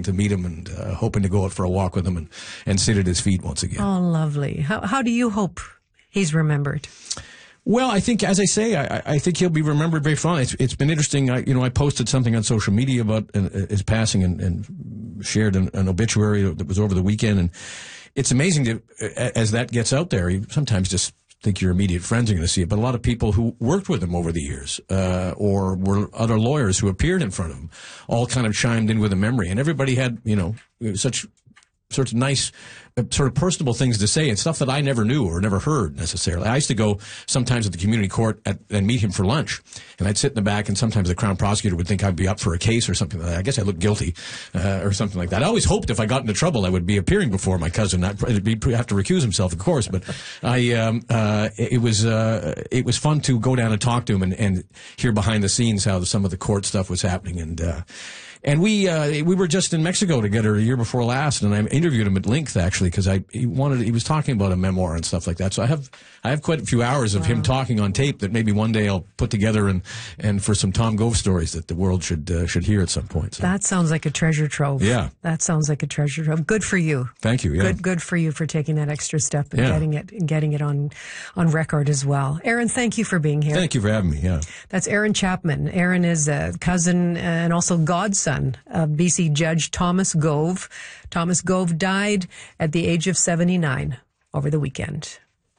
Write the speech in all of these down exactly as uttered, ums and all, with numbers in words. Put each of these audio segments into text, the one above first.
to meet him and uh, hoping to go out for a walk with him and, and sit at his feet once again. Oh, lovely. How, how do you hope he's remembered? Well, I think, as I say, I, I think he'll be remembered very fondly. It's, it's been interesting. I, you know, I posted something on social media about uh, his passing and, and shared an, an obituary that was over the weekend. And it's amazing to, as that gets out there, you sometimes just think your immediate friends are going to see it. But a lot of people who worked with him over the years, uh, or were other lawyers who appeared in front of him, all kind of chimed in with a memory. And everybody had, you know, such sorts of nice, uh, sort of personable things to say and stuff that I never knew or never heard necessarily. I used to go sometimes at the community court at, and meet him for lunch, and I'd sit in the back, and sometimes the Crown prosecutor would think I'd be up for a case or something like that. I guess I looked guilty uh, or something like that. I always hoped if I got into trouble I would be appearing before my cousin. I'd be, have to recuse himself, of course, but I um, uh, it was uh, it was fun to go down and talk to him and, and hear behind the scenes how some of the court stuff was happening. And uh, And we uh, we were just in Mexico together a year before last, and I interviewed him at length actually because I he wanted he was talking about a memoir and stuff like that. So I have I have quite a few hours of wow. him talking on tape that maybe one day I'll put together and, and for some Tom Gove stories that the world should uh, should hear at some point. So. That sounds like a treasure trove. Yeah, that sounds like a treasure trove. Good for you. Thank you. Yeah. Good good for you for taking that extra step and yeah. getting it and getting it on on record as well. Aaron, thank you for being here. Thank you for having me. Yeah, that's Aaron Chapman. Aaron is a cousin and also godson of B C Judge Thomas Gove. Thomas Gove died at the age of seventy-nine over the weekend.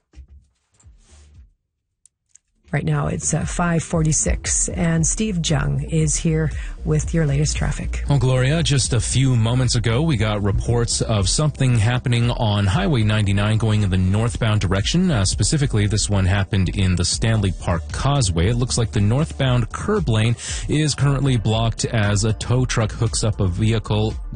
Right now it's uh, five forty-six, and Steve Jung is here with your latest traffic. Well, Gloria, just a few moments ago, we got reports of something happening on Highway ninety-nine going in the northbound direction. Uh, specifically, this one happened in the Stanley Park Causeway. It looks like the northbound curb lane is currently blocked as a tow truck hooks up a vehicle